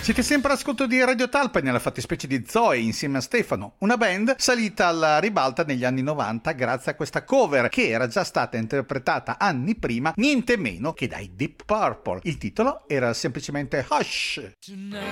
Siete sempre all'ascolto di Radio Talpa, nella fattispecie di Zoe insieme a Stefano, una band salita alla ribalta negli anni 90 grazie a questa cover che era già stata interpretata anni prima, niente meno che dai Deep Purple. Il titolo era semplicemente Hush. Tonight